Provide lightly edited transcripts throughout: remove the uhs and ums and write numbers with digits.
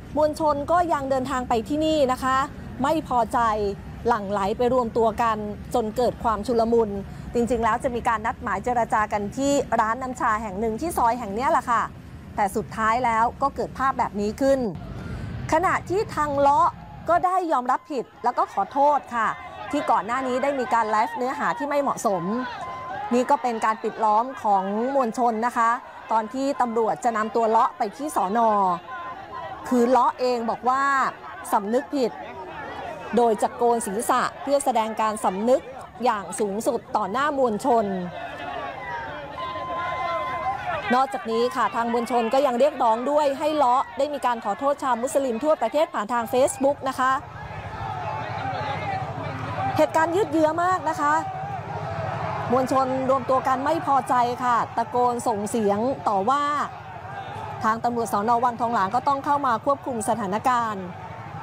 มวลชนก็ยังเดินทางไปที่นี่นะคะ ไม่พอใจหลั่งไหลไปรวมตัวกันจนเกิดความชุลมุนจริงๆแล้วจะมีการนัดหมายเจรจากันที่ร้านน้ำชาแห่งหนึ่งที่ซอยแห่งนี้แหละค่ะแต่สุดท้ายแล้วก็เกิดภาพแบบนี้ขึ้นขณะที่ทางเลาะก็ได้ยอมรับผิดแล้วก็ขอโทษค่ะที่ก่อนหน้านี้ได้มีการไลฟ์เนื้อหาที่ไม่เหมาะสมนี่ก็เป็นการปิดล้อมของมวลชนนะคะตอนที่ตำรวจจะนำตัวเลาะไปที่สน.คือเลาะเองบอกว่าสำนึกผิดโดยจะโกนศีรษะเพื่อแสดงการสำนึกอย่างสูงสุดต่อหน้ามวลชนนอกจากนี้ค่ะทางมวลชนก็ยังเรียกร้องด้วยให้เลาะได้มีการขอโทษชาวมุสลิมทั่วประเทศผ่านทาง Facebook นะคะเหตุการณ์ยืดเยื้อมากนะคะมวลชนรวมตัวกันไม่พอใจค่ะตะโกนส่งเสียงต่อว่าทางตำรวจสน.วังทองหลางก็ต้องเข้ามาควบคุมสถานการณ์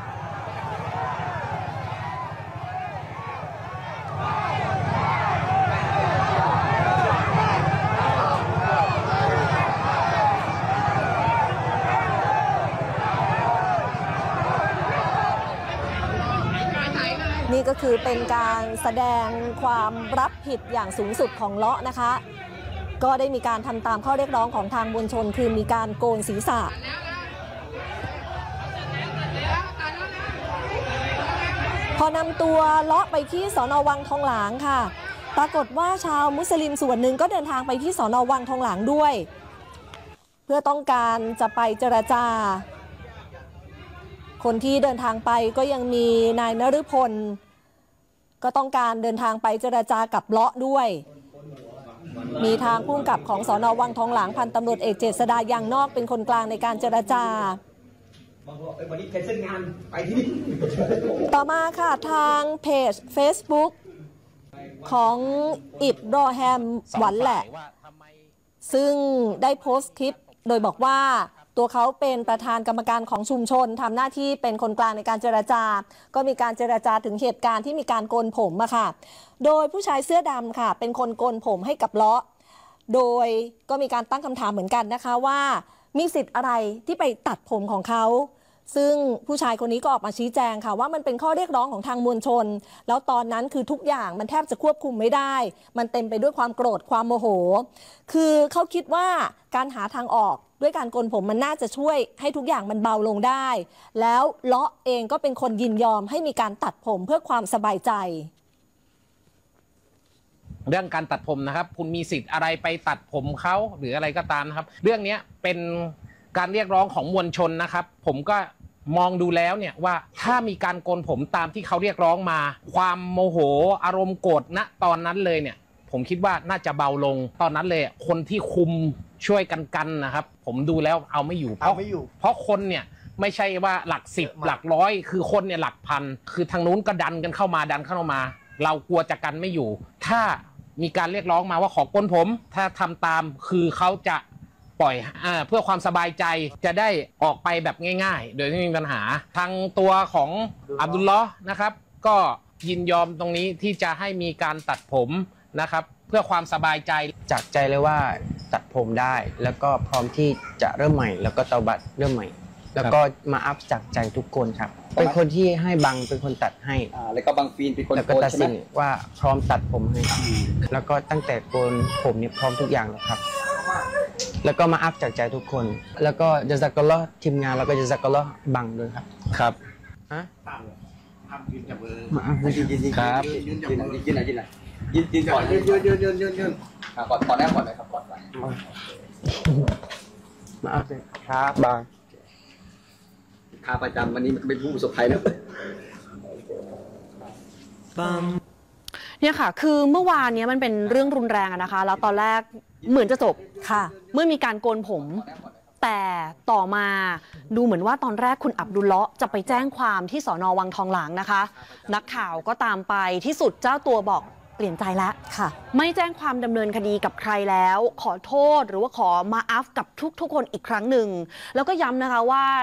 นี่ก็คือเป็นการแสดงความรับผิดอย่างสูงสุดของเลาะนะคะก็ได้มีการทำตามข้อเรียกร้องของทางมวลชนคือมีการโกนศีรษะพอนำตัวเลาะไปที่สน.วังทองหลางค่ะปรากฏว่าชาวมุสลิมส่วนหนึ่งก็เดินทางไปที่สน.วังทองหลางด้วยเพื่อต้องการจะไปเจรจาคนที่เดินทางไปก็ยังมีนายนฤพลก็ต้องการเดินทางไปเจรจากับเลาะด้วยมีทางผู้กำกับของสน.วังทองหลางพันตำรวจเอกเจษฎายังนอกเป็นคนกลางในการเจรจาต่อมาค่ะทางเพจ Facebook ของอิบรอแฮมหวันแหละซึ่งได้โพสต์คลิปโดยบอกว่าตัวเขาเป็นประธานกรรมการของชุมชนทำหน้าที่เป็นคนกลางในการเจรจาก็มีการเจรจาถึงเหตุการณ์ที่มีการโกนผมอะค่ะโดยผู้ชายเสื้อดำค่ะเป็นคนโกนผมให้กับเลาะโดยก็มีการตั้งคำถามเหมือนกันนะคะว่ามีสิทธิ์อะไรที่ไปตัดผมของเขาซึ่งผู้ชายคนนี้ก็ออกมาชี้แจงค่ะว่ามันเป็นข้อเรียกร้องของทางมวลชนแล้วตอนนั้นคือทุกอย่างมันแทบจะควบคุมไม่ได้มันเต็มไปด้วยความโกรธความโมโหคือเขาคิดว่าการหาทางออกด้วยการโกนผมมันน่าจะช่วยให้ทุกอย่างมันเบาลงได้แล้วเลาะเองก็เป็นคนยินยอมให้มีการตัดผมเพื่อความสบายใจเรื่องการตัดผมนะครับคุณมีสิทธิ์อะไรไปตัดผมเขาหรืออะไรก็ตามนะครับเรื่องนี้เป็นการเรียกร้องของมวลชนนะครับผมก็มองดูแล้วเนี่ยว่าถ้ามีการโกนผมตามที่เขาเรียกร้องมาความโมโหอารมณ์โกรธณตอนนั้นเลยเนี่ยผมคิดว่าน่าจะเบาลงตอนนั้นเลยคนที่คุมช่วยกันนะครับผมดูแล้วเอาไม่อยู่เพราะคนเนี่ยไม่ใช่ว่าหลัก10หลักร้อยคือคนเนี่ยหลักพันคือทางนู้นก็ดันกันเข้ามาเรากลัวจะกันไม่อยู่ถ้ามีการเรียกร้องมาว่าขอโกนผมถ้าทำตามคือเขาจะปล่อยเพื่อความสบายใจจะได้ออกไปแบบง่ายๆโดยไม่มีปัญหาทางตัวของอับดุลลอฮ์นะครับก็ยินยอมตรงนี้ที่จะให้มีการตัดผมนะครับเพื่อความสบายใจจากใจเลยว่าตัดผมได้แล้วก็พร้อมที่จะเริ่มใหม่แล้วก็เตาบัตรเริ่มใหม่แล้วก็มาอัพจากใจทุกคนครับเป็นคนที่ให้บังเป็นคนตัดให้แล้วก็บังฟีนเป็นคนแล้วก็ตัดสินว่าพร้อมตัดผมให้แล้วก็ตั้งแต่โกนผมเนี่ยพร้อมทุกอย่างแล้วครับแล้วก็มาอัพจากใจทุกคนแล้วก็จะซักกะลอทีมงานแล้วก็จะซักกะลอบังด้วยครับครับฮะครับยืนก่อนยืนก่อนแรกก่อนเลยครับก่อนมาอัพเลยครับบังขาประจำวันนี้มันเป็นผู้ประสบภัยนะเนี่ยค่ะคือเมื่อวานนี้มันเป็นเรื่องรุนแรงนะคะแล้วตอนแรกเหมือนจะจบค่ะเมื่อมีการโกนผมแต่ต่อมาดูเหมือนว่าตอนแรกคุณอับดุลเลาะห์จะไปแจ้งความที่สน.วังทองหลางนะคะนักข่าวก็ตามไปที่สุดเจ้าตัวบอกเปลี่ยนใจแล้วค่ะไม่แจ้งความดำเนินคดีกับใครแล้วขอโทษหรือว่าขอมาอัฟกับทุกคนอีกครั้งหนึ่งแล้วก็ย้ำนะคะว่า